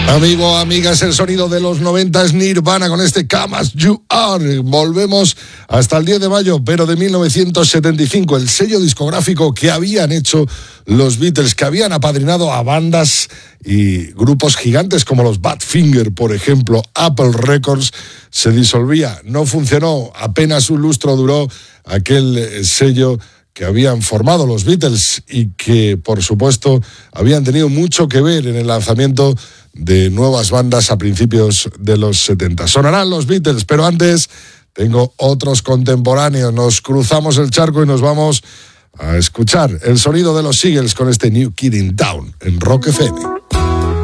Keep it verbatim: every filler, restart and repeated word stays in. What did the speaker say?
Amigo, amigas, el sonido de los noventa es Nirvana con este Come As You Are. Volvemos hasta el diez de mayo, pero de mil novecientos setenta y cinco, el sello discográfico que habían hecho los Beatles, que habían apadrinado a bandas y grupos gigantes como los Badfinger, por ejemplo, Apple Records, se disolvía. No funcionó, apenas un lustro duró aquel sello que habían formado los Beatles y que, por supuesto, habían tenido mucho que ver en el lanzamiento de nuevas bandas a principios de los setenta. Sonarán los Beatles, pero antes tengo otros contemporáneos. Nos cruzamos el charco y nos vamos a escuchar el sonido de los Eagles con este New Kid in Town en Rock F M.